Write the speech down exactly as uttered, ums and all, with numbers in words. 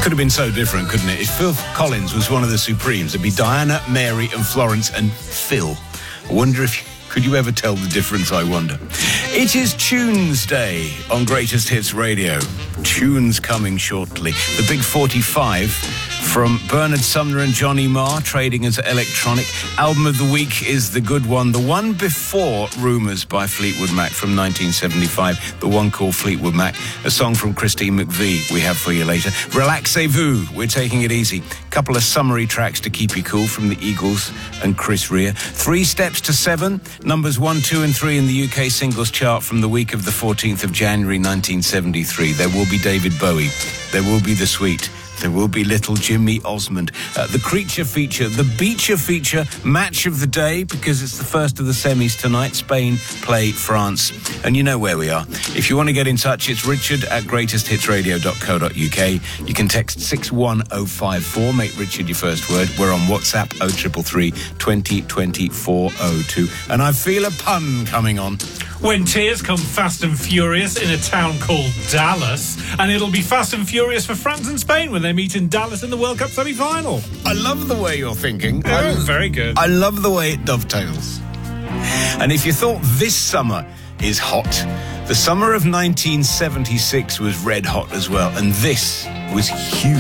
Could have been so different, couldn't it? If Phil Collins was one of the Supremes, it'd be Diana, Mary and Florence and Phil. I wonder if... Could you ever tell the difference, I wonder? It is Tunes Day on Greatest Hits Radio. Tunes coming shortly. The Big forty-five from Bernard Sumner and Johnny Marr, trading as Electronic. Album of the week is The Good One. The one before Rumours by Fleetwood Mac from nineteen seventy-five. The one called Fleetwood Mac. A song from Christine McVie we have for you later. Relaxez-vous. We're taking it easy. Couple of summary tracks to keep you cool from the Eagles and Chris Rea. Three Steps to Seven. Numbers one, two and three in the U K singles chart from the week of the fourteenth of January nineteen seventy-three. There will be David Bowie. There will be The Sweet. There will be Little Jimmy Osmond. Uh, the Creature feature, the Beecher feature, match of the day, because it's the first of the semis tonight. Spain play France. And you know where we are. If you want to get in touch, it's richard at greatest hits radio dot co dot uk. You can text six one oh five four, make Richard your first word. We're on WhatsApp oh three three three, twenty, twenty, four oh two. And I feel a pun coming on. When tears come fast and furious in a town called Dallas, and it'll be fast and furious for France and Spain when they meet in Dallas in the World Cup semi-final. I love the way you're thinking. Oh, I, very good. I love the way it dovetails. And if you thought this summer is hot, the summer of nineteen seventy-six was red hot as well, and this was huge.